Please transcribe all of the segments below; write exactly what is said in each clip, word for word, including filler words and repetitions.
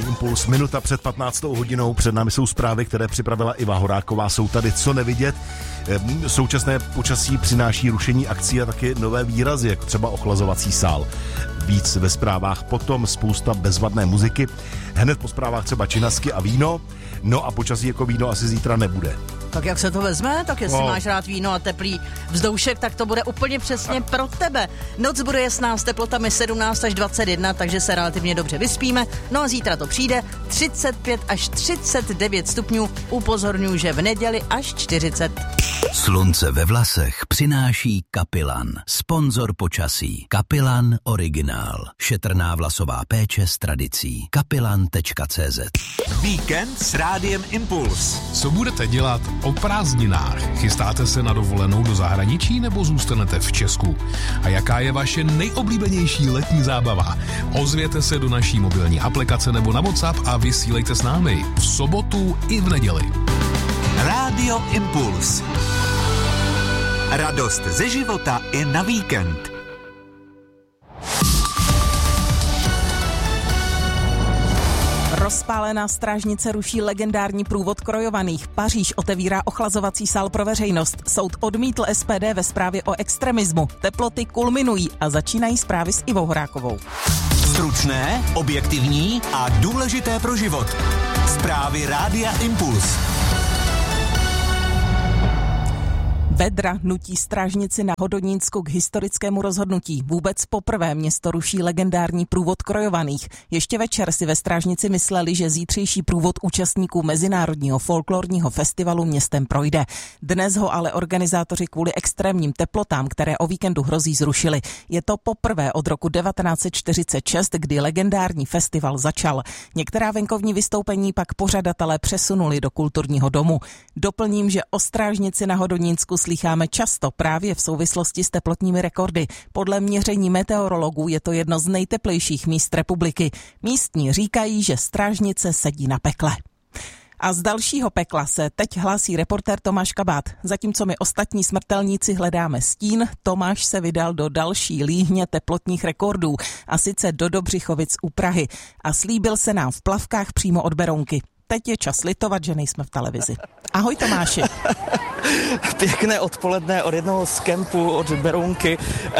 Impuls, minuta před patnáctou hodinou, před námi jsou zprávy, které připravila Iva Horáková, jsou tady co nevidět. Současné počasí přináší rušení akcí a taky nové výrazy, jako třeba ochlazovací sál. Víc ve zprávách, potom spousta bezvadné muziky, hned po zprávách třeba činasky a víno, no a počasí jako víno asi zítra nebude. Tak jak se to vezme, tak jestli no. máš rád víno a teplý vzdoušek, tak to bude úplně přesně pro tebe. Noc bude jasná s teplotami sedmnáct až dvacet jedna, takže se relativně dobře vyspíme. No a zítra to přijde třicet pět až třicet devět stupňů. Upozorňuji, že v neděli až čtyřicet. Slunce ve vlasech přináší Kapilan, sponzor počasí. Kapilan Originál. Šetrná vlasová péče s tradicí. kapilan tečka cé zet. Víkend s Rádiem Impuls. Co budete dělat o prázdninách? Chystáte se na dovolenou do zahraničí nebo zůstanete v Česku? A jaká je vaše nejoblíbenější letní zábava? Ozvěte se do naší mobilní aplikace nebo na WhatsApp a vysílejte s námi v sobotu i v neděli. Rádio Impuls. Radost ze života i na víkend. Rozpálená strážnice ruší legendární průvod krojovaných. Paříž otevírá ochlazovací sál pro veřejnost. Soud odmítl S P D ve zprávě o extremismu. Teploty kulminují a začínají zprávy s Ivou Horákovou. Stručné, objektivní a důležité pro život. Zprávy Rádia Impuls. Vedra nutí strážnici na Hodonínsku k historickému rozhodnutí. Vůbec poprvé město ruší legendární průvod krojovaných. Ještě večer si ve strážnici mysleli, že zítřejší průvod účastníků Mezinárodního folklorního festivalu městem projde. Dnes ho ale organizátoři kvůli extrémním teplotám, které o víkendu hrozí, zrušili. Je to poprvé od roku devatenáct set čtyřicet šest, kdy legendární festival začal. Některá venkovní vystoupení pak pořadatelé přesunuli do kulturního domu. Doplním, že o strážnici na Hodonínsku slýcháme často právě v souvislosti s teplotními rekordy. Podle měření meteorologů je to jedno z nejteplejších míst republiky. Místní říkají, že strážnice sedí na pekle. A z dalšího pekla se teď hlásí reportér Tomáš Kabát. Zatímco my ostatní smrtelníci hledáme stín, Tomáš se vydal do další líhně teplotních rekordů, a sice do Dobřichovic u Prahy. A slíbil se nám v plavkách přímo od Berounky. Teď je čas litovat, že nejsme v televizi. Ahoj Tomáši. Pěkné odpoledne od jednoho z kempu, od Berounky.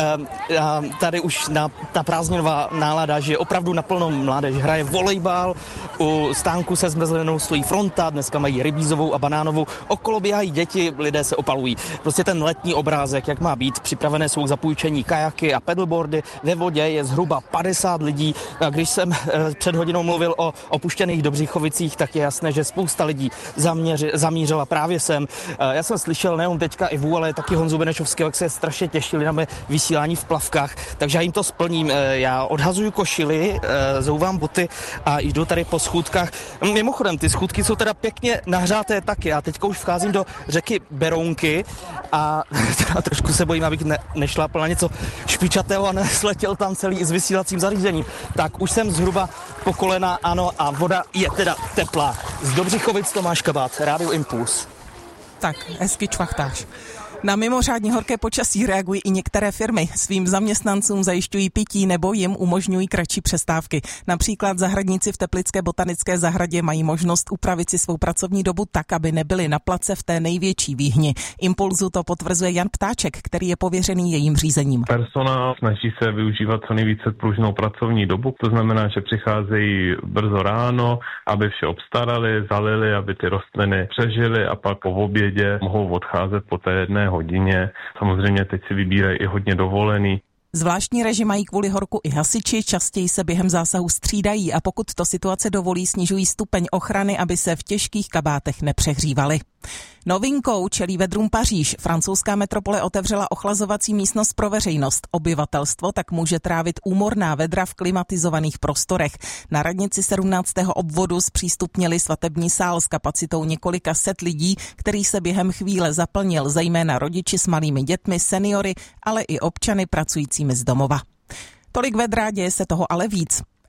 Tady už na, ta prázdninová nálada, že je opravdu naplno mládež. Hraje volejbal, u stánku se zmrzlinou stojí fronta, dneska mají rybízovou a banánovou. Okolo běhají děti, lidé se opalují. Prostě ten letní obrázek, jak má být. Připravené jsou k zapůjčení kajaky a paddleboardy. Ve vodě je zhruba padesát lidí. A když jsem před hodinou mluvil o opuštěných Dobřichovicích, tak je jasné, že spousta lidí zaměři, zamířila právě sem. Já jsem slyšel nejenom teďka Ivu, ale taky Honzu Benešovského, jak se strašně těšili na mé vysílání v plavkách, takže já jim to splním. Já odhazuju košily, zouvám boty a jdu tady po schůdkách. Mimochodem, ty schůdky jsou teda pěkně nahřáté taky. Já teďka už vcházím do řeky Berounky a teda trošku se bojím, abych ne, nešlápl na něco špičatého a nesletěl tam celý i s vysílacím zařízením. Tak už jsem zhruba po kolena, ano, a voda je teda teplá. Z Dobřichovic Tomáš Kabát, Rádio Impuls. Tak, hezky čvachtáš. Na mimořádně horké počasí reagují i některé firmy. Svým zaměstnancům zajišťují pití nebo jim umožňují kratší přestávky. Například zahradníci v Teplické botanické zahradě mají možnost upravit si svou pracovní dobu tak, aby nebyli na place v té největší výhni. Impulzu to potvrzuje Jan Ptáček, který je pověřený jejím řízením. Personál snaží se využívat co nejvíce pružnou pracovní dobu, to znamená, že přicházejí brzo ráno, aby vše obstarali, zalili, aby ty rostliny přežily a pak po obědě mohou odcházet po té jedné hodině. Samozřejmě teď si vybírají i hodně dovolený. Zvláštní režim mají kvůli horku i hasiči, častěji se během zásahu střídají a pokud to situace dovolí, snižují stupeň ochrany, aby se v těžkých kabátech nepřehřívali. Novinkou čelí vedrům Paříž. Francouzská metropole otevřela ochlazovací místnost pro veřejnost. Obyvatelstvo tak může trávit úmorná vedra v klimatizovaných prostorech. Na radnici sedmnáctého obvodu zpřístupnili svatební sál s kapacitou několika set lidí, který se během chvíle zaplnil, zejména rodiči s malými dětmi, seniory, ale i občany pracujícími z domova. Tolik vedra, děje se toho ale víc.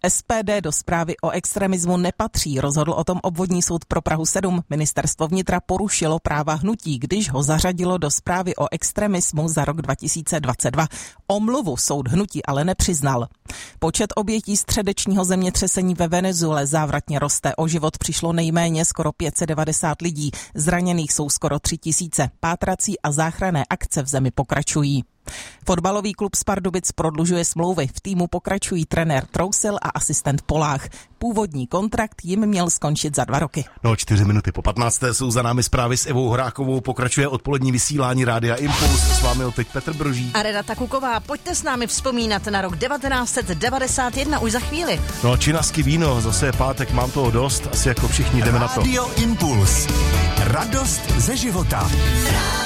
S P D do zprávy o extremismu nepatří, rozhodl o tom obvodní soud pro Prahu sedm. Ministerstvo vnitra porušilo práva hnutí, když ho zařadilo do zprávy o extremismu za rok dva tisíce dvacet dva. Omluvu soud hnutí ale nepřiznal. Počet obětí středečního zemětřesení ve Venezuele závratně roste. O život přišlo nejméně skoro pět set devadesát lidí. Zraněných jsou skoro tři tisíce. Pátrací a záchranné akce v zemi pokračují. Fotbalový klub z Pardubic prodlužuje smlouvy. V týmu pokračují trenér Trousil a asistent Polách. Původní kontrakt jim měl skončit za dva roky. No, čtyři minuty po patnácté jsou za námi zprávy s Evou Horákovou. Pokračuje odpolední vysílání Rádia Impuls. S vámi teď Petr Brožík. A Renata Kuková. Pojďte s námi vzpomínat na rok devatenáct set devadesát jedna už za chvíli. No, činasky víno, zase je pátek, mám toho dost, asi jako všichni jdeme na to. Radio Impuls. Radost ze života.